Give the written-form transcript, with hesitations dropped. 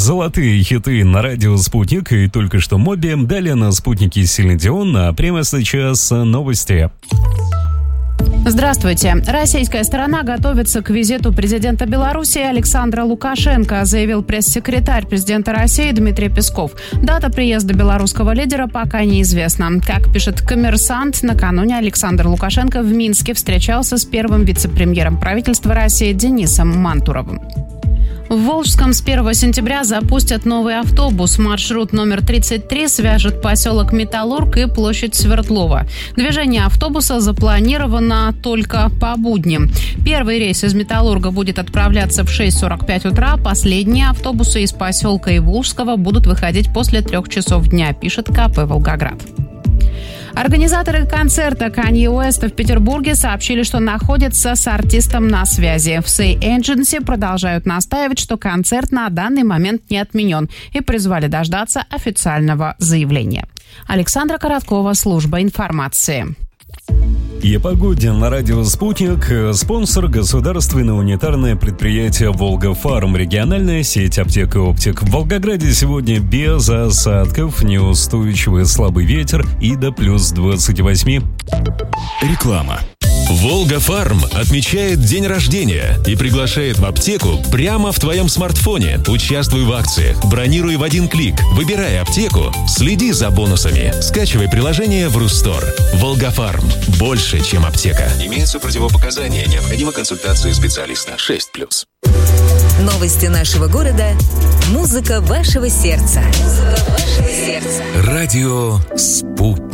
Золотые хиты на радио «Спутник» и только что Моби. Далее на «Спутнике» Селин Дион, а прямо сейчас новости. Здравствуйте. Российская сторона готовится к визиту президента Беларуси Александра Лукашенко, заявил пресс-секретарь президента России Дмитрий Песков. Дата приезда белорусского лидера пока неизвестна. Как пишет «Коммерсант», накануне Александр Лукашенко в Минске встречался с первым вице-премьером правительства России Денисом Мантуровым. В Волжском с 1 сентября запустят новый автобус. Маршрут номер 33 свяжет поселок Металлург и площадь Свердлова. Движение автобуса запланировано только по будням. Первый рейс из Металлурга будет отправляться в 6:45 утра. Последние автобусы из поселка Иволжского будут выходить после 3 часов дня, пишет КП «Волгоград». Организаторы концерта Канье Уэста в Петербурге сообщили, что находятся с артистом на связи. В Say Agency продолжают настаивать, что концерт на данный момент не отменен, и призвали дождаться официального заявления. Александра Короткова, служба информации. И о погоде на радио «Спутник». Спонсор — государственное унитарное предприятие «Волга-Фарм». Региональная сеть аптек и оптик. В Волгограде сегодня без осадков, неустойчивый слабый ветер и до плюс 28. Реклама. «Волга-Фарм» отмечает день рождения и приглашает в аптеку прямо в твоем смартфоне. Участвуй в акциях, бронируй в один клик, выбирай аптеку, следи за бонусами. Скачивай приложение в Рустор. «Волга-Фарм» – больше, чем аптека. Имеются противопоказания. Необходима консультация специалиста. 6+. Новости нашего города. Музыка вашего сердца. Радио «Спутник».